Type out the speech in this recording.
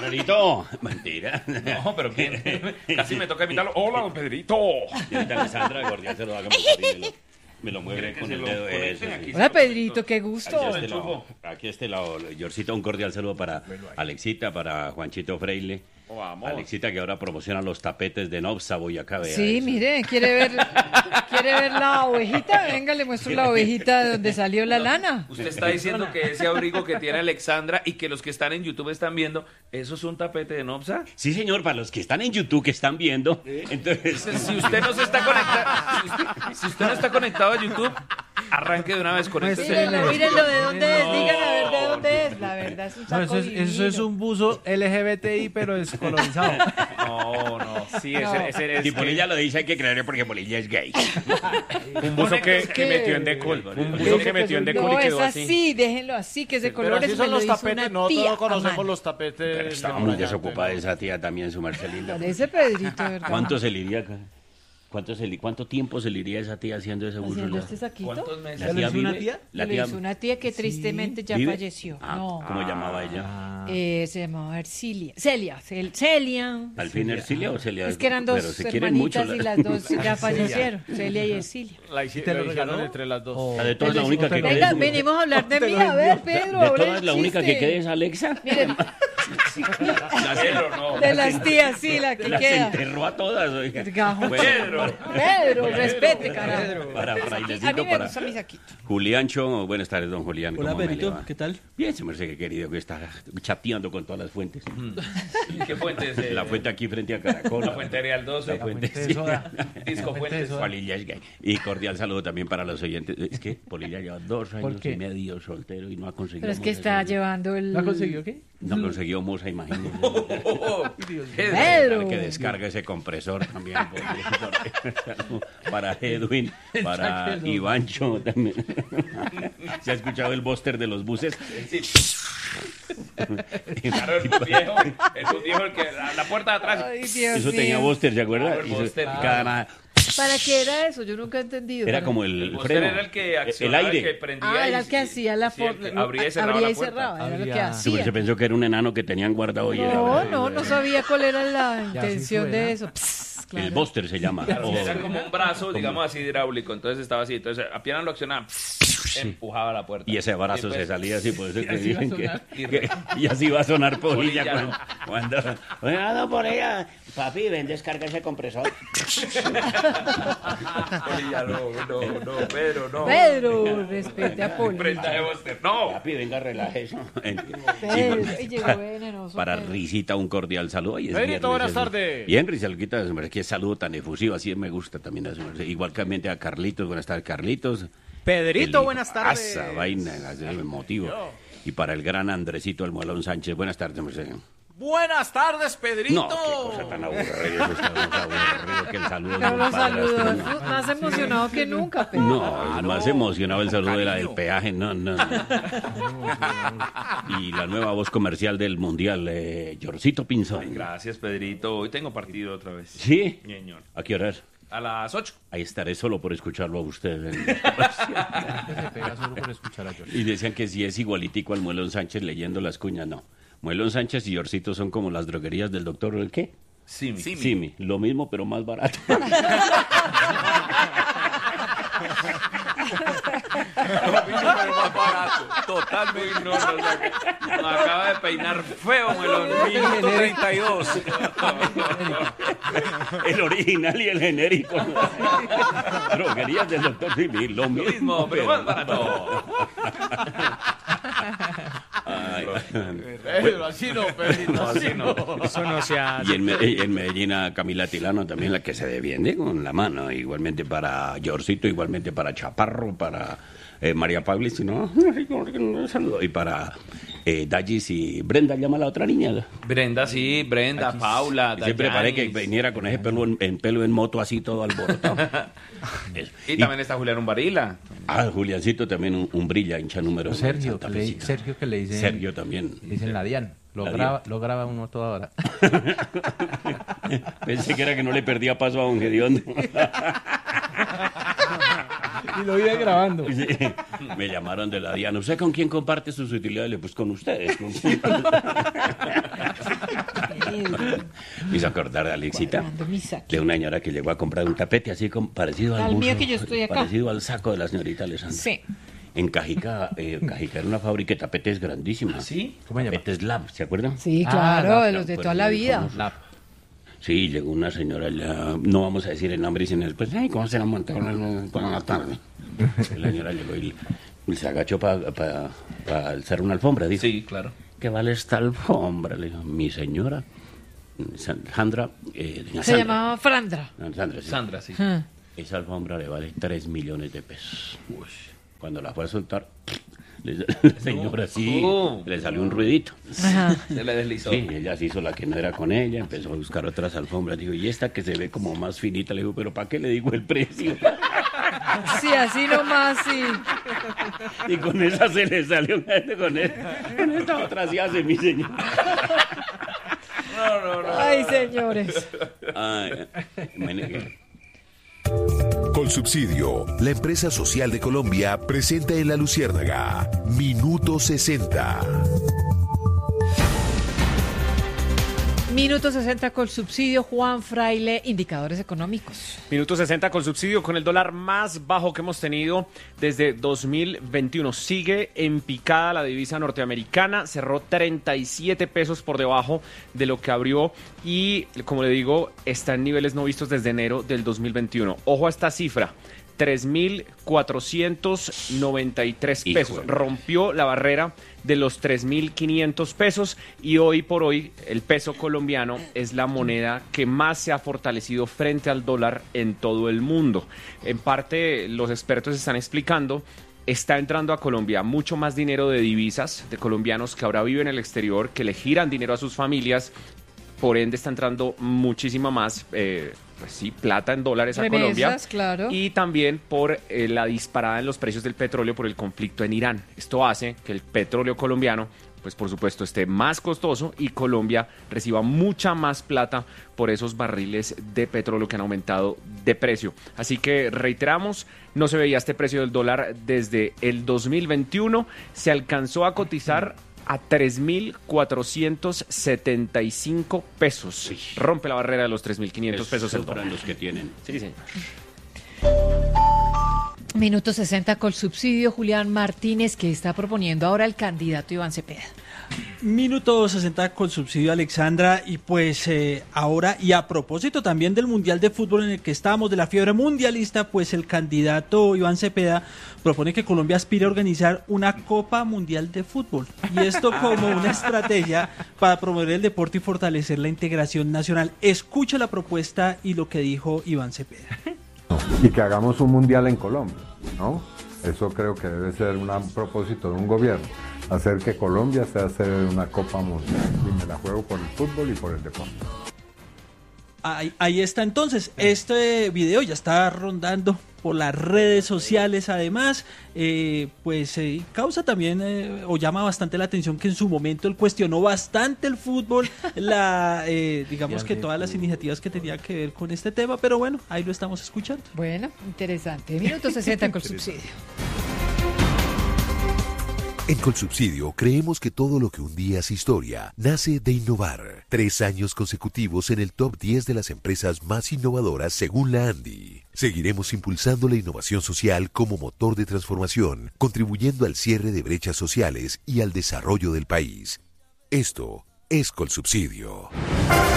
Pedrito. Mentira. No, pero casi me toca imitarlo. Hola, don Pedrito. Y ahorita Alessandra, cordial, se lo haga me lo mueve con el dedo. Eso, sí. Hola, Pedrito, qué gusto. Aquí a este lado, Yorcito, un cordial saludo para Alexita, para Juanchito Freile. Vamos. Alexita, que ahora promociona los tapetes de Nobsa, Boyacá. Sí, eso. mire, ¿quiere ver la ovejita? Venga, le muestro la ovejita de donde salió la lana. Usted está diciendo que ese abrigo que tiene Alexandra y que los que están en YouTube están viendo, ¿eso es un tapete de Nobsa? Sí, señor, para los que están en YouTube, que están viendo. Entonces, Si usted no se está conectado, si usted no está conectado a YouTube, arranque de una vez con este. Mírenlo, ¿de dónde es? Digan a ver de dónde es. La verdad es un No, saco eso es un buzo LGBTI, pero descolorizado. No, sí, ese es. si Polilla lo dice, hay que creerle porque Polilla es gay. Un buzo que metió en decol. Un buzo que metió en decol y No, es quedó así. así, déjenlo así, que ese color Pero es así son los una tapetes, tía nosotros a conocemos mano. los tapetes. Pero estaba muy desocupada esa tía también, su Marcelina. Parece Pedrito, ¿verdad? ¿Cuánto se le iría acá? ¿Cuánto tiempo se le iría a esa tía haciendo ese buzo? ¿Haciendo este saquito? ¿Cuántos meses? ¿La tía hizo una vive? tía? ¿La Lo tía hizo una tía que tristemente ya vive? falleció. Ah, No. ¿cómo llamaba ella? Se llamaba Ercilia. Celia. ¿Al fin Ercilia o Celia? Es que eran dos Pero se quieren mucho. hermanitas y las dos ya fallecieron. Celia y Ercilia. La ¿Te lo hicieron regaló? entre las dos. La de todas la única que Venga, quede. venimos a hablar de mí. A ver, Pedro. De ahora todas el la única que chiste. quede es Alexa. Miren, Pedro, no. de las tías, sí, la que Las queda. enterró a todas. Oiga. Gajo. Bueno, Pedro, respete, carajo. para A mí frailecito, me para gusta mi saquito. Juliancho. Buenas tardes, don Julián. Hola, ¿Cómo me le Pedrito, va? ¿qué tal? Bien, se me hace que querido que está chateando con todas las fuentes. ¿Qué fuente es? La fuente aquí frente a Caracol. La fuente Real 12. La fuente, de sí. soda. Disco Fuentes. Polilla es gay. Y cordial saludo también para los oyentes. Es que Polilla lleva 2 años qué? y medio soltero y no ha conseguido. Pero es que moza. está llevando el... ¿No consiguió qué? No consiguió moza, imagínese. Pedro. Que descargue ese compresor también. Para Edwin, para Ivancho también. ¿Se ha escuchado el búster de los buses? Claro, es un viejo el que la puerta de atrás. Ay, Dios Eso mío. tenía búster, ¿se acuerda? Claro, el búster. ¿Para qué era eso? Yo nunca he entendido. Era ¿Para como El el búster freno. era el que el accionaba, el que aire. prendía. era y- el que hacía la sí, el forma. que abría y cerraba la puerta. era lo que Abría. Sí, pero hacía. se pensó que era un enano que tenían guardado y No, era no sabía cuál era la Ya, sí intención fue, de ¿no? eso. Pss, claro. el búster se llama. Claro, O- era como un brazo, digamos así, hidráulico. Entonces estaba así. Entonces apenas lo accionaba, empujaba la puerta. Y ese brazo después- se salía así, por eso que así va a dicen sonar. y así va a sonar Polilla Polilla, cuando oiga, no, por ella, papi, ven, descarga ese compresor. Polilla, no, Pedro, no. Pedro, respete a Poli. Prenda de búster, no. Papi, venga, relájese. Pedro, y llegó venenoso. Para Pedro. Risita un cordial saludo. Hoy es Pedrito, viernes, buenas es- tardes. Bien, Risalquita, qué saludo tan efusivo, así me gusta también. Igualmente a Carlitos, buenas tardes, Carlitos. Pedrito, buenas tardes. Esa vaina, ese motivo. Y para el gran Andresito Almuelón Sánchez, buenas tardes, Mercedes. Buenas tardes, Pedrito. No, qué cosa tan aburrida, eso está más aburrido que el saludo de Pero un los padrastro, saludos, no. más emocionado que nunca, Pedro. No, más emocionado el saludo de la del peaje, no. Y la nueva voz comercial del Mundial, Yorcito Pinzón. Gracias, Pedrito. Hoy tengo partido otra vez. ¿Sí? Señor. ¿A qué horas? A las 8. Ahí estaré solo por escucharlo a usted. Se pega solo por escuchar a George. Y decían que si es igualitico al Muelón Sánchez leyendo las cuñas, no. Muelón Sánchez y Yorcito son como las droguerías del doctor, ¿el qué? Simi. Simi. Lo mismo, pero más barato. más barato. Totalmente. No, me acaba de peinar feo, melón. 32. El original y el genérico. Droguerías del doctor Simi, lo Lo mismo, pero más barato. Ay, Pedro, así no, Pedrito, No, así no. Eso no se hace. y en Medellín a Camila Tilano también, la que se defiende con la mano. Igualmente para Yorcito, igualmente para Chaparro, para María Pablo, si no, saludo. Y para Dallis y Brenda, llama a la otra niña. Brenda, sí, Brenda, Paula. Y siempre paré que Dayanis. viniera con ese pelo en moto así todo alborotado. Eso. Y también está Julián Umbarila. Juliancito también un brilla, hincha número uno, Sergio, Santa que le, Fecita. Sergio que le dicen. Sergio también. Le dicen la Dian. Lo graba uno toda hora. Pensé que era que no le perdía paso a don Gediondo. Y lo iba grabando. Sí. Me llamaron de la Diana. ¿Usted con quién comparte sus utilidades? Pues con ustedes. hizo acordar a Alexita Cuadrando mis aquí. de una señora que llegó a comprar un tapete así como parecido al Al mío buzo, que yo estoy acá. parecido al saco de la señorita Alessandra. Sí. En Cajica, Cajica era una fábrica de tapetes grandísima. ¿Sí? ¿Cómo se llama? Tapetes Lab, ¿se acuerdan? Sí, Ah, claro, la- de los de toda la vida. Sí, llegó una señora allá, no vamos a decir el nombre, sino después, ay, ¿cómo se la montaron por la tarde? La señora llegó y se agachó para alzar una alfombra, dice. Sí, claro. ¿Qué vale esta alfombra? Le dijo, mi señora, Sandra, Se llamaba Frandra. Sandra, sí. Sandra, sí. Ah. Esa alfombra le vale 3 millones de pesos. Cuando la fue a soltar, la señora sí, ¿Cómo? le salió un ruidito. Ajá. Se le deslizó. Sí, ella se hizo la que no era con ella, empezó a buscar otras alfombras. Digo, y esta que se ve como más finita, le digo, pero ¿para qué le digo el precio? Sí, así nomás, sí. Y con esa se le salió, con esta otra sí hace mi señor. Ay, señores. Ay, bueno, Colsubsidio, la empresa social de Colombia, presenta en La Luciérnaga Minuto 60. Minuto 60 con subsidio, Juan Fraile, indicadores económicos. Minuto 60 con subsidio, con el dólar más bajo que hemos tenido desde 2021. Sigue en picada la divisa norteamericana, cerró 37 pesos por debajo de lo que abrió y, como le digo, está en niveles no vistos desde enero del 2021. Ojo a esta cifra. 3.493 pesos. Híjole. Rompió la barrera de los 3.500 pesos y hoy por hoy el peso colombiano es la moneda que más se ha fortalecido frente al dólar en todo el mundo. En parte, los expertos están explicando, está entrando a Colombia mucho más dinero de divisas, de colombianos que ahora viven en el exterior, que le giran dinero a sus familias. Por ende está entrando muchísima más pues sí, plata en dólares a Colombia. Remesas, claro. Y también por la disparada en los precios del petróleo por el conflicto en Irán. Esto hace que el petróleo colombiano, pues por supuesto, esté más costoso y Colombia reciba mucha más plata por esos barriles de petróleo que han aumentado de precio. Así que reiteramos, no se veía este precio del dólar desde el 2021. Se alcanzó a cotizar a 3.475 pesos. Rompe la barrera de los 3.500 pesos el para dólar. los que tienen. Sí, señor. Minuto 60 con subsidio, Julián Martínez, que está proponiendo ahora el candidato Iván Cepeda. Minuto 60 con subsidio, Alexandra, y pues ahora, y a propósito también del Mundial de Fútbol en el que estamos, de la fiebre mundialista, pues el candidato Iván Cepeda propone que Colombia aspire a organizar una Copa Mundial de Fútbol, y esto como una estrategia para promover el deporte y fortalecer la integración nacional. Escucha la propuesta y lo que dijo Iván Cepeda. Y que hagamos un mundial en Colombia, ¿no? Eso creo que debe ser un propósito de un gobierno, hacer que Colombia sea sede de una Copa Mundial. Y me la juego por el fútbol y por el deporte. Ahí está entonces, este video ya está rondando por las redes sociales, además, causa también o llama bastante la atención que en su momento él cuestionó bastante el fútbol, digamos que todas las iniciativas que tenían que ver con este tema, pero bueno, ahí lo estamos escuchando. Bueno, interesante. Minuto 60 con subsidio. En Colsubsidio creemos que todo lo que un día es historia nace de innovar. 3 años consecutivos en el top 10 de las empresas más innovadoras según la ANDI. Seguiremos impulsando la innovación social como motor de transformación, contribuyendo al cierre de brechas sociales y al desarrollo del país. Esto es Colsubsidio.